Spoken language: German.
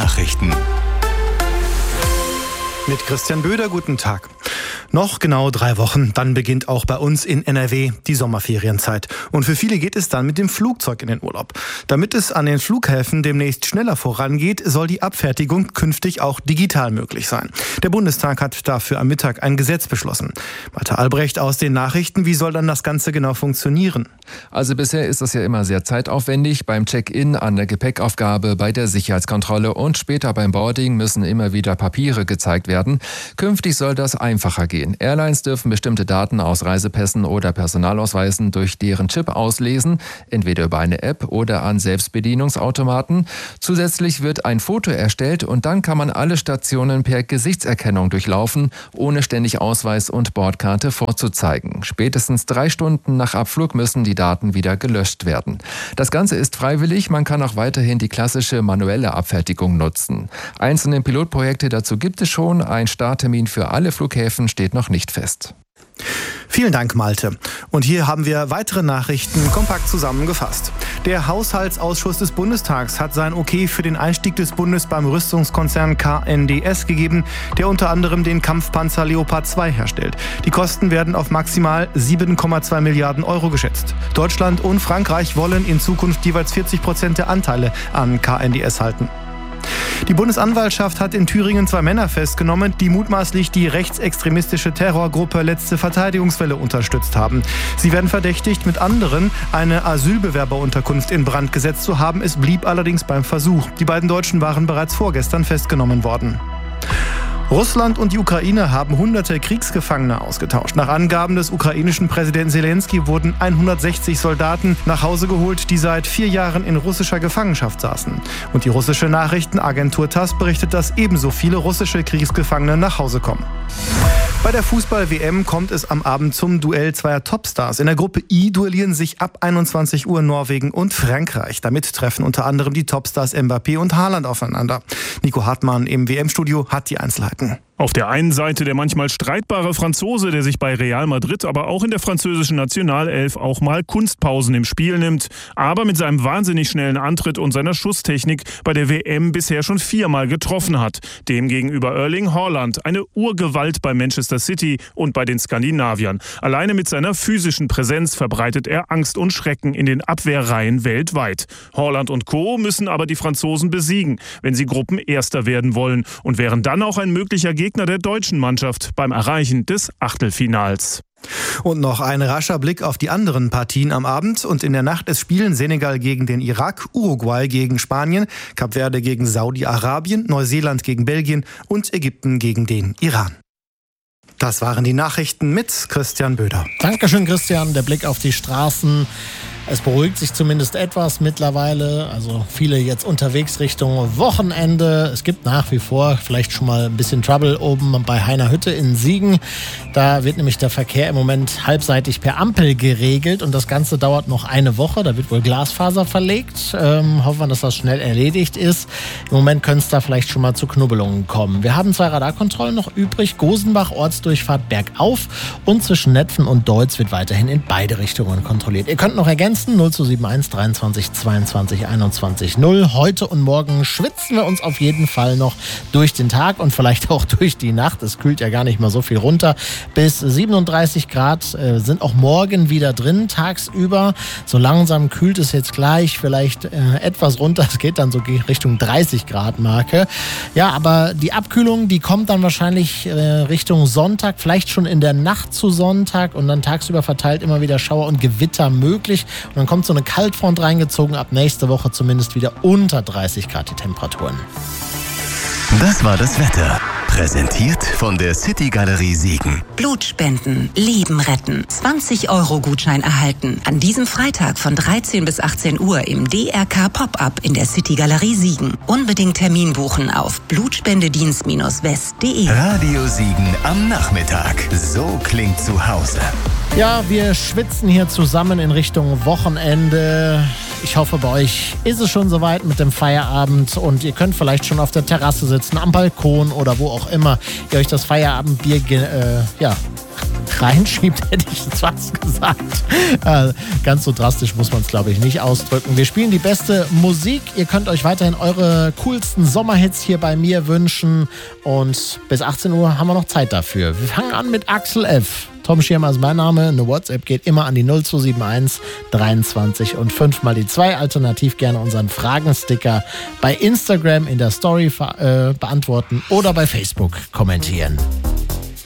Nachrichten. Mit Christian Böder, guten Tag. Noch genau 3 Wochen, dann beginnt auch bei uns in NRW die Sommerferienzeit. Und für viele geht es dann mit dem Flugzeug in den Urlaub. Damit es an den Flughäfen demnächst schneller vorangeht, soll die Abfertigung künftig auch digital möglich sein. Der Bundestag hat dafür am Mittag ein Gesetz beschlossen. Walter Albrecht aus den Nachrichten, wie soll dann das Ganze genau funktionieren? Also bisher ist das ja immer sehr zeitaufwendig. Beim Check-in, an der Gepäckaufgabe, bei der Sicherheitskontrolle und später beim Boarding müssen immer wieder Papiere gezeigt werden. Künftig soll das einfacher gehen. Airlines dürfen bestimmte Daten aus Reisepässen oder Personalausweisen durch deren Chip auslesen, entweder über eine App oder an Selbstbedienungsautomaten. Zusätzlich wird ein Foto erstellt und dann kann man alle Stationen per Gesichtserkennung durchlaufen, ohne ständig Ausweis und Bordkarte vorzuzeigen. Spätestens 3 Stunden nach Abflug müssen die Daten wieder gelöscht werden. Das Ganze ist freiwillig, man kann auch weiterhin die klassische manuelle Abfertigung nutzen. Einzelne Pilotprojekte dazu gibt es schon, ein Starttermin für alle Flughäfen steht noch nicht fest. Vielen Dank, Malte. Und hier haben wir weitere Nachrichten kompakt zusammengefasst. Der Haushaltsausschuss des Bundestags hat sein Okay für den Einstieg des Bundes beim Rüstungskonzern KNDS gegeben, der unter anderem den Kampfpanzer Leopard 2 herstellt. Die Kosten werden auf maximal 7,2 Milliarden Euro geschätzt. Deutschland und Frankreich wollen in Zukunft jeweils 40% der Anteile an KNDS halten. Die Bundesanwaltschaft hat in Thüringen 2 Männer festgenommen, die mutmaßlich die rechtsextremistische Terrorgruppe Letzte Verteidigungswelle unterstützt haben. Sie werden verdächtigt, mit anderen eine Asylbewerberunterkunft in Brand gesetzt zu haben. Es blieb allerdings beim Versuch. Die beiden Deutschen waren bereits vorgestern festgenommen worden. Russland und die Ukraine haben hunderte Kriegsgefangene ausgetauscht. Nach Angaben des ukrainischen Präsidenten Zelensky wurden 160 Soldaten nach Hause geholt, die seit 4 Jahren in russischer Gefangenschaft saßen. Und die russische Nachrichtenagentur TASS berichtet, dass ebenso viele russische Kriegsgefangene nach Hause kommen. Bei der Fußball-WM kommt es am Abend zum Duell zweier Topstars. In der Gruppe I duellieren sich ab 21 Uhr Norwegen und Frankreich. Damit treffen unter anderem die Topstars Mbappé und Haaland aufeinander. Nico Hartmann im WM-Studio hat die Einzelheiten. Auf der einen Seite der manchmal streitbare Franzose, der sich bei Real Madrid, aber auch in der französischen Nationalelf auch mal Kunstpausen im Spiel nimmt, aber mit seinem wahnsinnig schnellen Antritt und seiner Schusstechnik bei der WM bisher schon 4-mal getroffen hat. Demgegenüber Erling Haaland, eine Urgewalt bei Manchester City und bei den Skandinaviern. Alleine mit seiner physischen Präsenz verbreitet er Angst und Schrecken in den Abwehrreihen weltweit. Haaland und Co. müssen aber die Franzosen besiegen, wenn sie Gruppenerster werden wollen und wären dann auch ein möglicher Gegner der deutschen Mannschaft beim Erreichen des Achtelfinals. Und noch ein rascher Blick auf die anderen Partien am Abend. Und in der Nacht es spielen Senegal gegen den Irak, Uruguay gegen Spanien, Kap Verde gegen Saudi-Arabien, Neuseeland gegen Belgien und Ägypten gegen den Iran. Das waren die Nachrichten mit Christian Böder. Dankeschön, Christian. Der Blick auf die Straßen. Es beruhigt sich zumindest etwas mittlerweile. Also viele jetzt unterwegs Richtung Wochenende. Es gibt nach wie vor vielleicht schon mal ein bisschen Trouble oben bei Heiner Hütte in Siegen. Da wird nämlich der Verkehr im Moment halbseitig per Ampel geregelt. Und das Ganze dauert noch eine Woche. Da wird wohl Glasfaser verlegt. Hoffen wir, dass das schnell erledigt ist. Im Moment könnte es da vielleicht schon mal zu Knubbelungen kommen. Wir haben 2 Radarkontrollen noch übrig. Gosenbach, Ortsdurchfahrt bergauf. Und zwischen Netphen und Deutz wird weiterhin in beide Richtungen kontrolliert. Ihr könnt noch ergänzen. 0271 23 22 21 0. Heute und morgen schwitzen wir uns auf jeden Fall noch durch den Tag und vielleicht auch durch die Nacht. Es kühlt ja gar nicht mal so viel runter. Bis 37 Grad sind auch morgen wieder drin, tagsüber. So langsam kühlt es jetzt gleich vielleicht etwas runter. Es geht dann so Richtung 30 Grad Marke. Ja, aber die Abkühlung, die kommt dann wahrscheinlich Richtung Sonntag, vielleicht schon in der Nacht zu Sonntag und dann tagsüber verteilt immer wieder Schauer und Gewitter möglich. Und dann kommt so eine Kaltfront reingezogen, ab nächste Woche zumindest wieder unter 30 Grad die Temperaturen. Das war das Wetter. Präsentiert von der City Galerie Siegen. Blutspenden, Leben retten. 20-Euro-Gutschein erhalten. An diesem Freitag von 13 bis 18 Uhr im DRK Pop-Up in der City Galerie Siegen. Unbedingt Termin buchen auf blutspendedienst-west.de. Radio Siegen am Nachmittag. So klingt zu Hause. Ja, wir schwitzen hier zusammen in Richtung Wochenende. Ich hoffe, bei euch ist es schon soweit mit dem Feierabend und ihr könnt vielleicht schon auf der Terrasse sitzen, am Balkon oder wo auch immer ihr euch das Feierabendbier reinschiebt, hätte ich jetzt fast gesagt. Ganz so drastisch muss man es, glaube ich, nicht ausdrücken. Wir spielen die beste Musik. Ihr könnt euch weiterhin eure coolsten Sommerhits hier bei mir wünschen. Und bis 18 Uhr haben wir noch Zeit dafür. Wir fangen an mit Axel F. Tom Schirmer ist mein Name. Eine WhatsApp geht immer an die 0271 23 und 5 mal die 2. Alternativ gerne unseren Fragensticker bei Instagram in der Story beantworten oder bei Facebook kommentieren.